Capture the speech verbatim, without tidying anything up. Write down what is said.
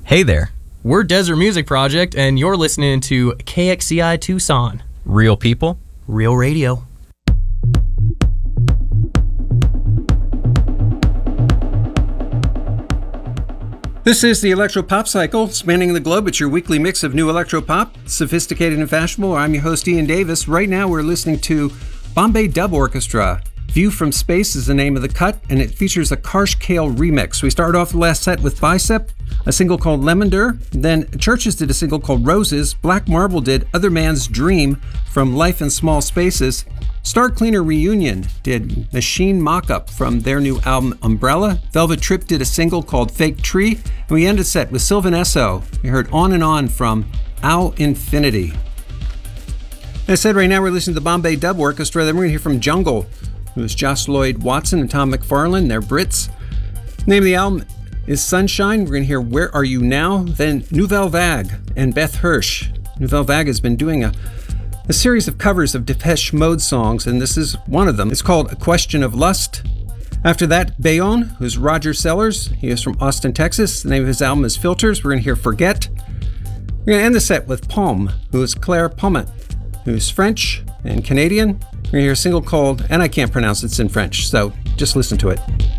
Hey there. We're Desert Music Project, and you're listening to K X C I Tucson. Real people, Real radio. This is the Electro Pop Cycle, spanning the globe. It's your weekly mix of new electro pop, sophisticated and fashionable. I'm your host, Ian Davis. Right now, we're listening to Bombay Dub Orchestra. View from Space is the name of the cut, and it features a Karsh Kale remix. We started off the last set with Bicep, a single called Lemonder. Then Churches did a single called Roses. Black Marble did Other Man's Dream from Life in Small Spaces. Star Cleaner Reunion did Machine Mock-Up from their new album Umbrella. Velvet Trip did a single called Fake Tree. And we ended set with Sylvan Esso. We heard On and On from Au Infinity. As I said, right now we're listening to the Bombay Dub Orchestra. Then we're going to hear from Jungle. It was Josh Lloyd Watson and Tom McFarlane. They're Brits. The name of the album is Sunshine. We're going to hear Where Are You Now? Then Nouvelle Vague and Beth Hirsch. Nouvelle Vague has been doing a, a series of covers of Depeche Mode songs, and this is one of them. It's called A Question of Lust. After that, Bayonne, who's Roger Sellers. He is from Austin, Texas. The name of his album is Filters. We're going to hear Forget. We're going to end the set with Pomme, who is Claire Pommet, who's French and Canadian. We're going to hear a single called, and I can't pronounce it, it's in French, so just listen to it.